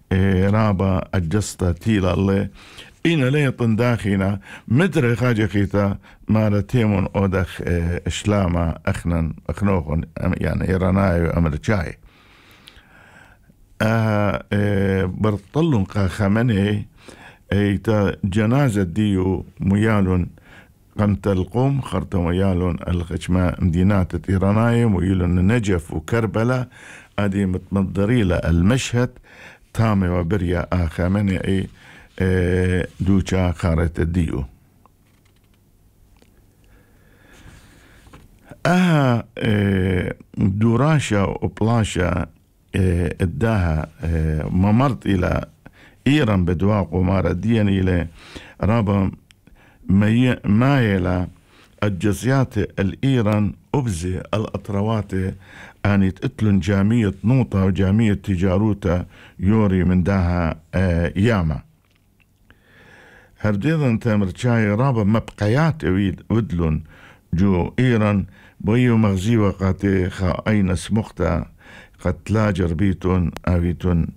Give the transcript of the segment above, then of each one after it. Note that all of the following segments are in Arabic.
رابا الجسطة تيلا الله إنا ليطن داخينا مدري خاجة خيتا مارا تيمون أودخ إشلاما أخنوخن يعني إيراناي وأمريكاي برطلون خامنئي ايتا جنازة ديو ميالون قمت القوم خرط ميالون الخشماء مدينات إيراناي ويلون نجف وكربلاء ادي متمضريلة المشهد تامي وبريا خامنئي دوشا خارت الديو دوراشا وبلاشا اداها ممرت الى ايران بدواق ومارديا الى رابا مايلة الجزيات الايران ابزي الاطروات اني تقتلن جامية نوطة وجامية تجاروتا يوري من داها ياما هرديضا تامرشاي رابا مبقيات ودلن جو ايران بويو مغزي وقاتي خا اين سمختا قد لا جربيتون اويتون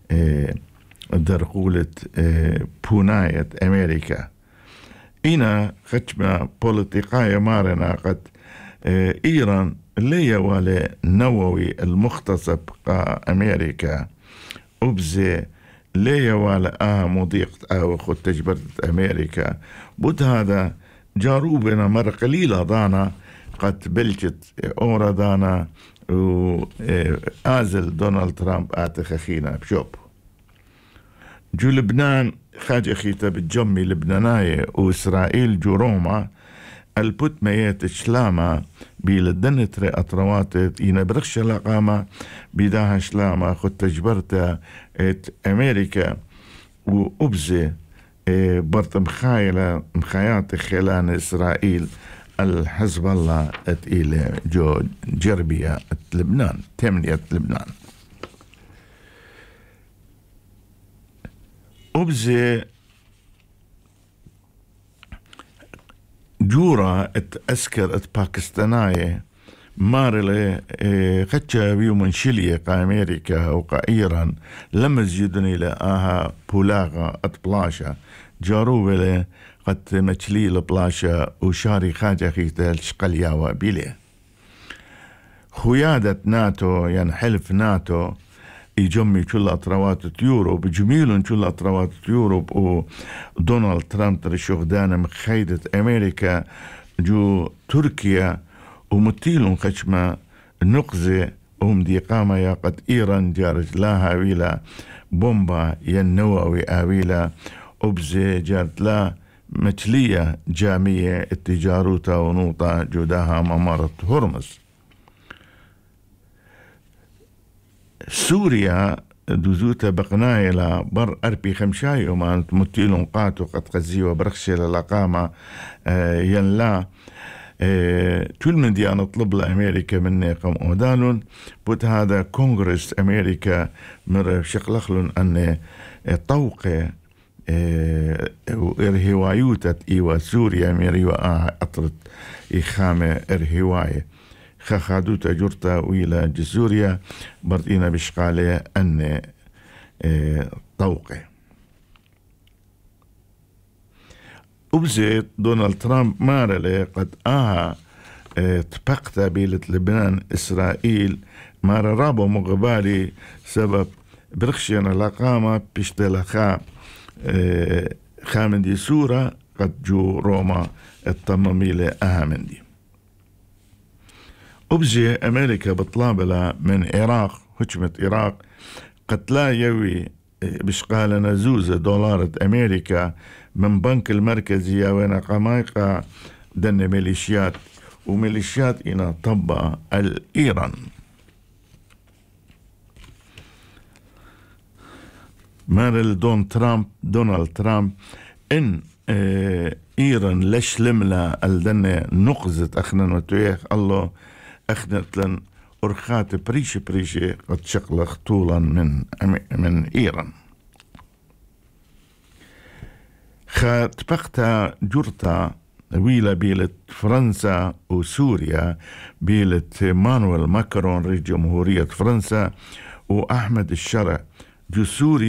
درقولة بوناية امريكا اينا خشمة بوليتيقاية مارنا قد ايران ليا ولا نووي المختصب قا امريكا ابزي ليا ولا مضيقت او خد تجبرت امريكا بود هذا جاروبنا مر قليلة دانا قد بلجت اورا دانا وآزل دونالد ترامب آتخخينا بشوب جو لبنان خاج أخيتا بتجمي لبناناية وإسرائيل جو روما البوت ميات شلاما بيلدنتري أطروات إينا برخش لقاما بيداها شلاما خد تجبرتا أمريكا وأبزي برت مخايات خلان إسرائيل الحزب الله إلى جو جربية لبنان تمنية لبنان أبزي جورا أسكر باكستانية مارلي خدشا بيو من شلية قا أمريكا وقا إيران لما زيدني لآها بولاغا أتبلاشا جاروبلي قد مچلي لبلاشا وشاري خاجة خيتا الشقلياوة بيلي خيادة ناتو يعني حلف ناتو يجمي كل أطروات يوروب بجميلون كل أطروات يوروب ودونالد ترامب ترشوغدانا مخيدة أمريكا جو تركيا ومتيلون خشمة نقزة دي قامة يا قد إيران جارج لا هاويلا بومبا ينووي آويلا أبزي جارت لا مچلية جامية التجاروتا ونوطا جوداها ممارة هرمز سوريا دوزوتا بقنايلا بر أربي خمشاي وما متيلون قاتو قد قزيوا برخشي للقامة ينلا كل من دي أنا أطلب لأمريكا مني قم أودانون بوت هذا كونغرس أمريكا مر شقلخلون أن طوقة إرهوايوتة إيوا سوريا ميريوا أطرت إخامة إرهواية خخادوتا جرتا ويلا جسوريا برتينا بشقالة أن طوقة أبزيت دونالد ترامب مارلي قد تبقتا بيلة لبنان إسرائيل مارا رابو مغبالي سبب برخشينا لقامة بشتلخا خامندي سورة قد جو روما التماميلة أهامندي أبزي أمريكا بطلابلا من عراق هجمة عراق قد لا يوي بشقال نزوزة دولار أمريكا من بنك المركزي وين قمايقة دن ميليشيات وميليشيات إنا طبع الإيران مارل دونالد ترامب إن إيران لش لملا الدنة نقزت أخنا وتويخ الله أخنت لن أرخات بريشي قد شقلخ طولا من إيران خات بقتا جرتا ويلا بيلت فرنسا وسوريا بيلت مانويل ماكرون رئيس جمهورية فرنسا وأحمد الشرع جو سوريا